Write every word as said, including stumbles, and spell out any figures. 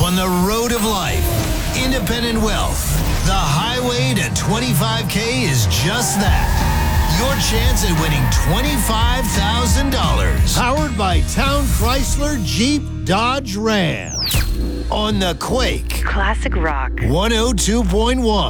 on the road of life. Independent Wealth. The highway to twenty-five K is just that. Your chance at winning twenty-five thousand dollars. Powered by Town Chrysler Jeep Dodge Ram. On the Quake. Classic rock. one oh two point one.